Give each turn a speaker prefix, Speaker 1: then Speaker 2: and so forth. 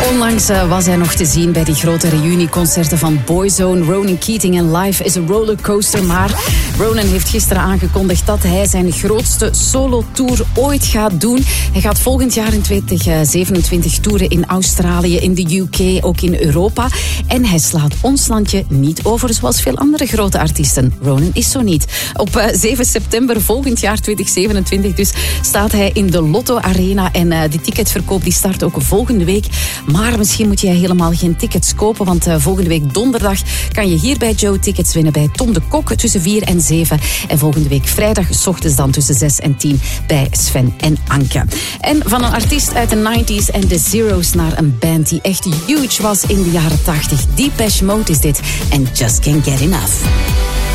Speaker 1: Onlangs was hij nog te zien bij die grote reunieconcerten van Boyzone, Ronan Keating en Life is a Rollercoaster. Maar Ronan heeft gisteren aangekondigd dat hij zijn grootste solo-tour ooit gaat doen. Hij gaat volgend jaar in 2027 toeren in Australië, in de UK, ook in Europa. En hij slaat ons landje niet over zoals veel andere grote artiesten. Ronan is zo niet. Op 7 september volgend jaar 2027 dus staat hij in de Lotto Arena. En die ticketverkoop die start ook volgende week. Maar misschien moet jij helemaal geen tickets kopen, want volgende week donderdag kan je hier bij Joe tickets winnen bij Tom de Kok tussen 4 en 7. En volgende week vrijdag 's ochtends dan tussen 6 en 10 bij Sven en Anke. En van een artiest uit de 90s en de Zero's naar een band die echt huge was in de jaren 80. Depeche Mode is dit en Just Can't Get Enough.